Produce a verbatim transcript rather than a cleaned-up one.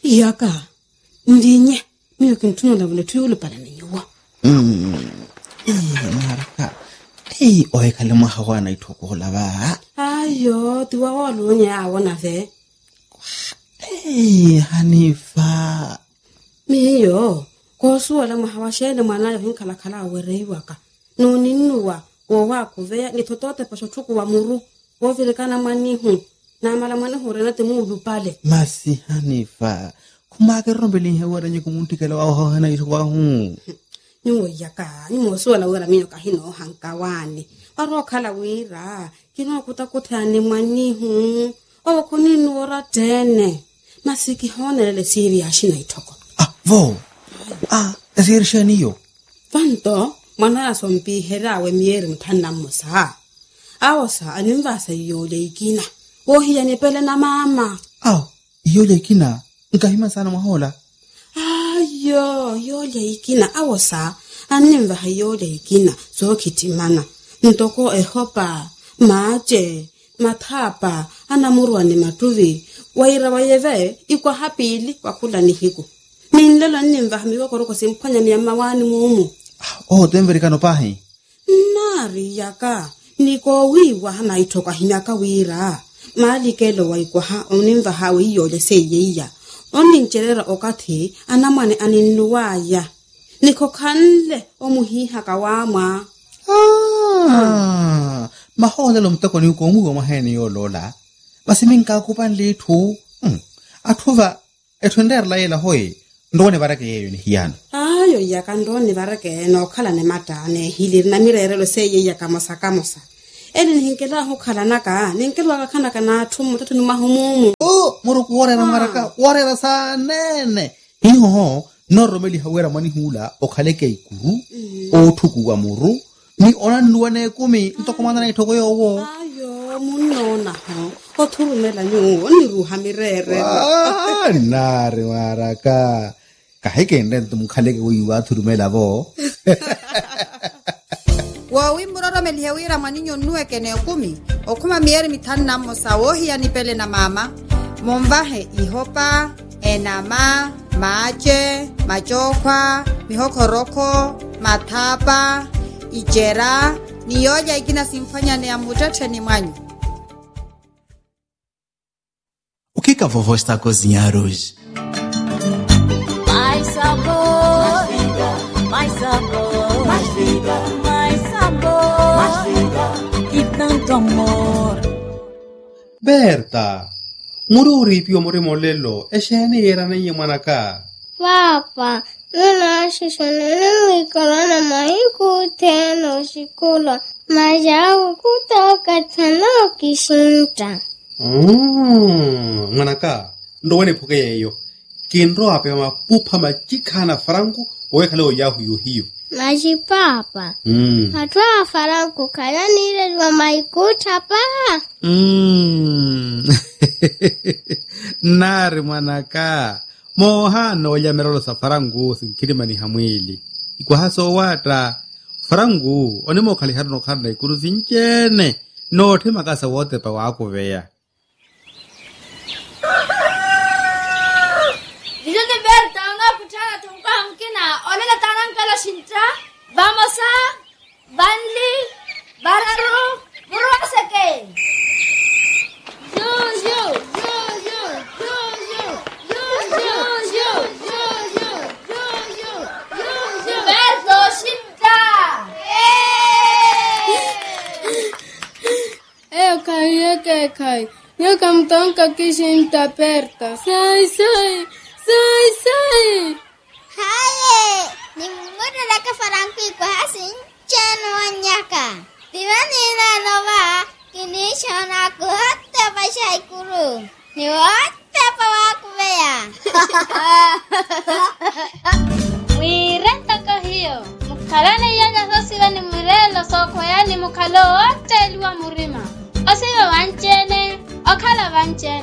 Yaka. Ndinye. Miyo kintunula vile tuyulu pala ninyuwa. Mm. Eh, maraka. Eh, oe kalema hawana itoko lava. Ayo, tiwa walu nye awona ve. Eh, Hanifa. Miyo. Kosu wala mahawashele mwanayo hinkala kala awere waka. Nuninua. Wawa kuvea ni totote pashotuku wa muru. Wovile kana manihu. Na mala manihu renate mudu pale. Masi Hanifa. Kumake rombeli hewara nye kumuntikela wa hana isu wa huu. Nyuwa yaka. Nyuwa suwala wera miyo kahino hankawani. Waro kala wira. Kino kutakutani manihu. Owa kuninu ora tene. Masiki honele siri ashina itoko. Ah, vo. Ah, siri shaniyo. Vanto. Mwana sompi herawe mieri mtana musa. Awosa animvasa yole ikina. Wohi ya nipele na mama. Aw, yole ikina. Nkahima sana mahola. Ayo, yole ikina. Awosa animvaha yole ikina. So kitimana. Ntoko ehopa. Maache. Matapa. Anamurwa ni matuvi. Waira wayeve. Ikwa hapili. Wakula ni hiku. Ninlelo animvaha miwa koroko simpanya miyamawani mumu. Oh, temverikano pahi. Nari yaka. Niko wiwa hana itoka hinyaka wira. Mali kelo wa ikuha onimva hawe yole seyeya. Onincherera okati anamane aninuwaya. Niko kanle omuhiha kawama. Ah, mahona lo mtoko ni ukomu wa mahene yo lola. Masiminka kupan litu. Hmm. Atuva etwender la yela hoi. Ndone barake yeyo ni hiyano. Ayo yaka ndone barake no kala ne matane hilir na mirerelo seyeya kamosa kamosa. Eni hinkela ho kala naka ninkelo akana kana tumu tatu mahumumu. Oh, muruku warera maraka warera sa nene. Hiho ho no romeli hawera mani hula okhaleke ikuru o thuku wa muru ni ona nuwane kumi ntokomana na itoko yowo. Ayo munona ho o thurumela nyu ni ruha mirere. Ah, nare maraka. Kahike ndento mukhaleke uyiwa thurumela bo. Wa wimuroro melihewira maninyo nuwe kene kumi okuma mieri mitani na mosa wohi ya nipele na mama mombahe ihopa enama mache machokwa mihokoroko matapa ijera niyoja ikina simfanya ne amutete ni mwanyu. O que que a vovó está a cozinhar hoje? Mais sabor, mais vida, mais sabor, mais vida, mais sabor, mais vida e tanto amor. Berta, mururi pio more molelo, eshene era na yemanaka. Papa, nuna shishonene wikolana mahiku teno shikula, majawu kutoka tano kishinta. Mm, manaka, ndo wene puke yeyo. Kinro ape ma pupa majikana farangu, owe o yahu yu hiyo. Maji papa. Mm. Hatua farangu kaya nile wa maikuta pa. Mm. Nari manaka. Mohano ya merolo sa farangu sinkirima ni hamwili. Ikuwa haso wata. Farangu, onimo kaliharo no karna ikuru zinchene. No te makasa wote pa wako veya. Dijone Berta, unga kutana tumka hamkina. Onena tanang kala shinta. Vamos a Banli, Bararu, Burwasake. Yo yo yo yo yo yo yo yo yo yo yo yo yo yo yo Berto shinta. Eh kai eh kai. Yo kamtonka kishinta Berta. Sai sai sai sai. Haye, ni mungudu laka farangu iko hasin chano wanyaka. Tivani na nova, kini shona kuhote basha ikuru. Ni wote pa waku bea. Wirenta kahiyo. Mukalane yanya sosiga ni murelo soko yani mukalo wote liwa murima. Osiga wanchene, okala wanchene.